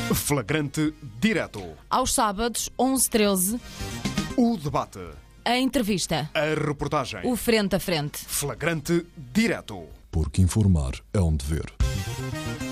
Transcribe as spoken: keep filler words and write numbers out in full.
Flagrante Direto. Aos sábados, onze e treze, O debate. a entrevista, A reportagem. o frente a frente. Flagrante Direto. Porque informar é um dever.